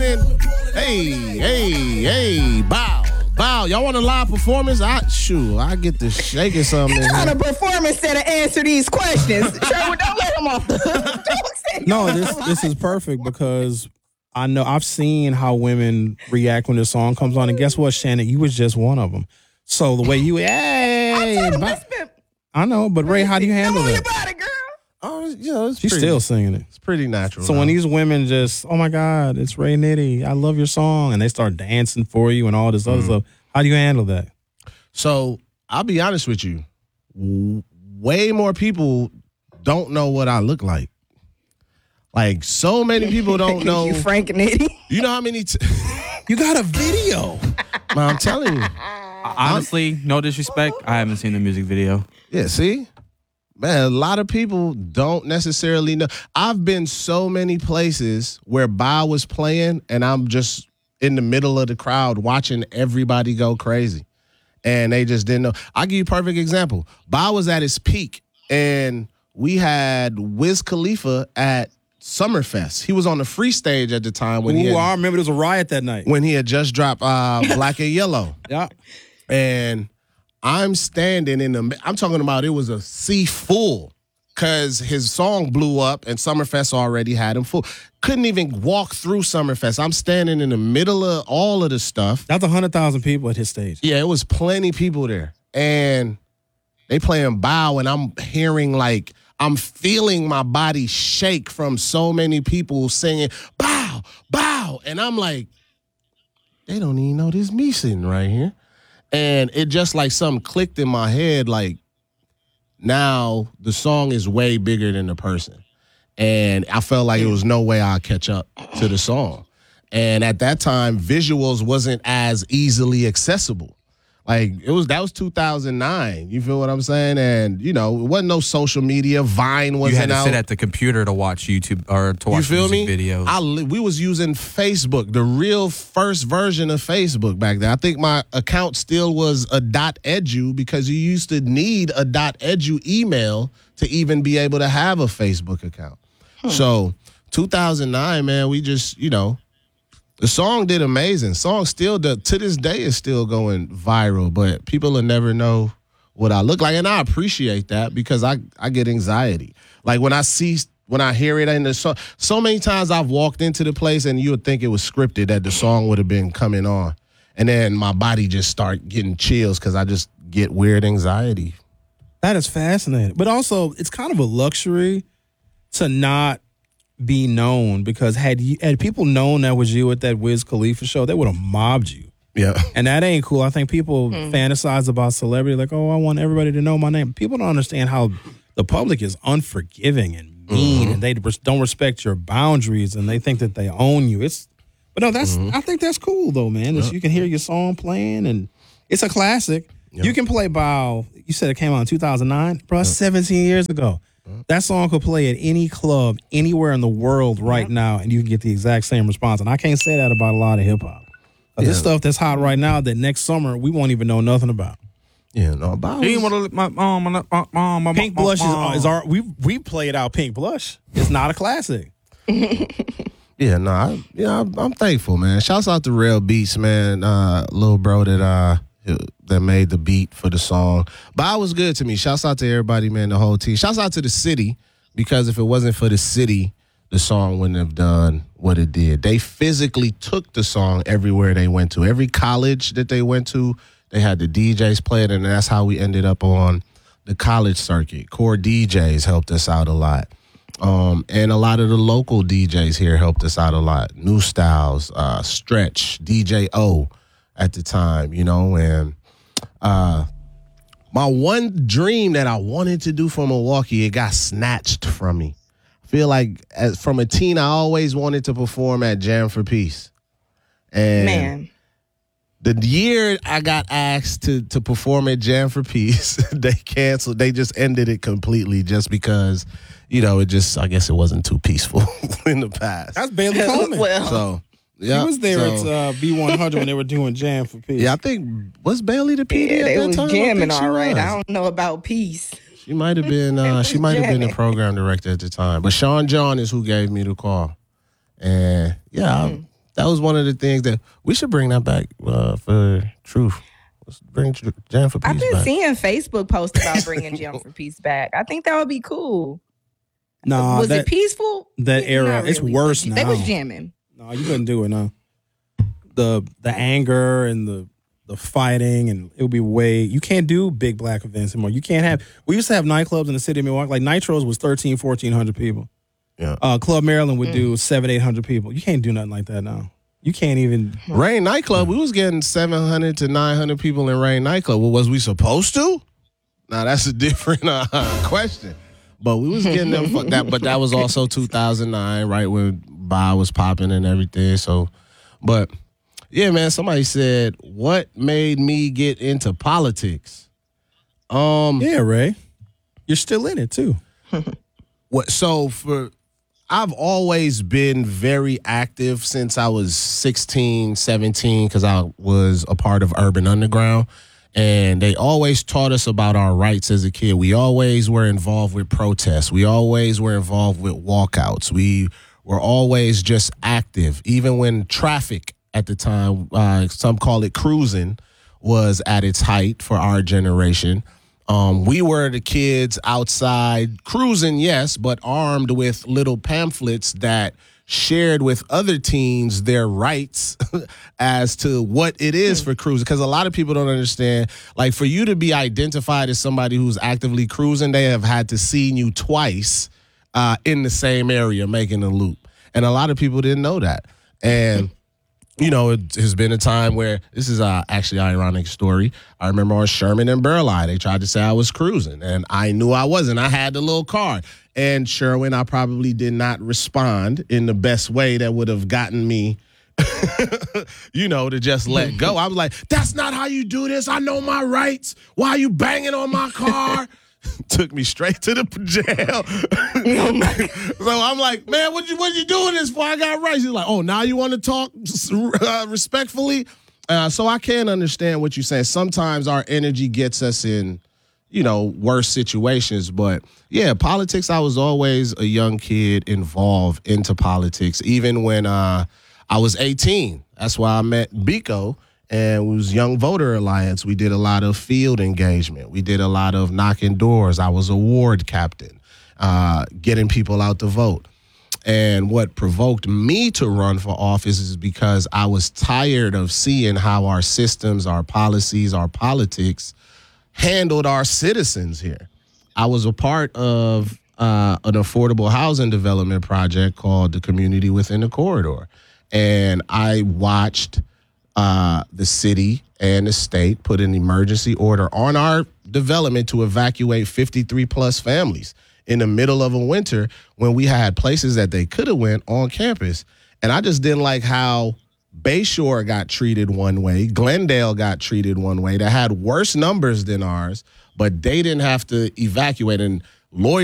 playing. Hey, bow. Y'all want a live performance? I get to shaking something. It's not a performance set to answer these questions. Sherwood, don't let him off the hook. No, this is perfect because I know I've seen how women react when this song comes on, and guess what, Shannon? You was just one of them. So the way you, I know, but Ray, how do you handle that? About it, girl. Oh, she's still singing it. It's pretty natural. So when these women just, oh my God, it's Ray Nitty, I love your song, and they start dancing for you and all this other stuff, how do you handle that? So I'll be honest with you, way more people don't know what I look like. Like, so many people don't know. You Frank Nitty. You know how many you got a video. I'm telling you. Honestly, no disrespect, I haven't seen the music video. Yeah, see? Man, a lot of people don't necessarily know. I've been so many places where Bow was playing and I'm just in the middle of the crowd watching everybody go crazy. And they just didn't know. I'll give you a perfect example. Bow was at his peak and we had Wiz Khalifa at Summerfest. He was on the free stage at the time when I remember there was a riot that night. When he had just dropped Black and Yellow. Yeah. And I'm standing I'm talking about it was a sea full because his song blew up and Summerfest already had him full. Couldn't even walk through Summerfest. I'm standing in the middle of all of the stuff. That's 100,000 people at his stage. Yeah, it was plenty people there. And they playing Bow and I'm feeling my body shake from so many people singing, Bow, Bow. And I'm like, they don't even know this me sitting right here. And it just like something clicked in my head, like now the song is way bigger than the person. And I felt like it was no way I'd catch up to the song. And at that time, visuals wasn't as easily accessible. Like that was 2009. You feel what I'm saying? And it wasn't no social media. Vine wasn't out. You had to sit at the computer to watch YouTube or to watch music videos. We was using Facebook, the real first version of Facebook back then. I think my account still was a .edu because you used to need a .edu email to even be able to have a Facebook account. So 2009, man, we just, the song did amazing. Song still to this day is still going viral, but people will never know what I look like. And I appreciate that because I get anxiety. Like when I hear it in the song, so many times I've walked into the place and you would think it was scripted that the song would have been coming on. And then my body just start getting chills because I just get weird anxiety. That is fascinating. But also, it's kind of a luxury to not be known because had people known that was you at that Wiz Khalifa show, they would have mobbed you. Yeah. And that ain't cool. I think people fantasize about celebrity like, oh, I want everybody to know my name. People don't understand how the public is unforgiving and mean and they don't respect your boundaries and they think that they own you. I think that's cool though, man. You can hear your song playing and it's a classic. Yep. You can play Bow. You said it came out in 2009. Bro, 17 years ago. That song could play at any club anywhere in the world right now, and you can get the exact same response. And I can't say that about a lot of hip-hop. This stuff that's hot right now that next summer we won't even know nothing about. Yeah, no, about Pink Blush is our... We played out Pink Blush. It's not a classic. Yeah, no, I'm thankful, man. Shouts out to Real Beats, man. Little bro that made the beat for the song. Bow was good to me. Shouts out to everybody, man, the whole team. Shouts out to the city, because if it wasn't for the city, the song wouldn't have done what it did. They physically took the song everywhere they went to. Every college that they went to, they had the DJs play it, and that's how we ended up on the college circuit. Core DJs helped us out a lot. And a lot of the local DJs here helped us out a lot. New Styles, Stretch, DJ O at the time, and my one dream that I wanted to do for Milwaukee, it got snatched from me. I feel like from a teen, I always wanted to perform at Jam for Peace. And man, the year I got asked to perform at Jam for Peace, they canceled. They just ended it completely just because, I guess it wasn't too peaceful in the past. That's Bailey Coleman. So, yeah. He was there at B100 when they were doing Jam for Peace. Yeah, I think, was Bailey the PD at they that was time? jamming all right. I don't know about Peace. She might have been the program director at the time. But Sean John is who gave me the call. And that was one of the things that we should bring that back for Truth. Let's bring Jam for Peace back. I've been seeing Facebook posts about bringing Jam for Peace back. I think that would be cool. No, was it peaceful? That era, really. It's worse now. They was jamming. No, you couldn't do it now. The anger and the fighting, and it would be you can't do big black events anymore. You can't have, we used to have nightclubs in the city of Milwaukee, like Nitro's was 1,400 people. Yeah. Club Maryland would do 700-800 people. You can't do nothing like that now. You can't even. Rain Nightclub, we was getting 700 to 900 people in Rain Nightclub. Well, was we supposed to? Now, that's a different question. But we was getting them but that was also 2009, right, when Ba was popping and everything. So, but yeah, man, somebody said, what made me get into politics? Yeah, Ray. You're still in it too. I've always been very active since I was 16, 17, because I was a part of Urban Underground. And they always taught us about our rights as a kid. We always were involved with protests. We always were involved with walkouts. We were always just active. Even when traffic at the time, some call it cruising, was at its height for our generation. We were the kids outside cruising, yes, but armed with little pamphlets that shared with other teens their rights as to what it is for cruising. Because a lot of people don't understand, like, for you to be identified as somebody who's actively cruising, they have had to see you twice in the same area making a loop. And a lot of people didn't know that. And you know, it has been a time where, this is actually an ironic story. I remember on Sherman and Burleigh, they tried to say I was cruising, and I knew I wasn't. I had the little card. And Sherwin, I probably did not respond in the best way that would have gotten me, to just let go. I was like, that's not how you do this. I know my rights. Why are you banging on my car? Took me straight to the jail. So I'm like, man, what you doing this for? I got rights. He's like, oh, now you want to talk respectfully? So I can understand what you're saying. Sometimes our energy gets us in, worse situations. But yeah, politics, I was always a young kid involved into politics. Even when I was 18, that's why I met Biko. And it was Young Voter Alliance. We did a lot of field engagement. We did a lot of knocking doors. I was a ward captain, getting people out to vote. And what provoked me to run for office is because I was tired of seeing how our systems, our policies, our politics handled our citizens here. I was a part of an affordable housing development project called the Community Within the Corridor. And I watched the city and the state put an emergency order on our development to evacuate 53-plus families in the middle of a winter when we had places that they could have went on campus. And I just didn't like how Bayshore got treated one way, Glendale got treated one way. They had worse numbers than ours, but they didn't have to evacuate. And lawyers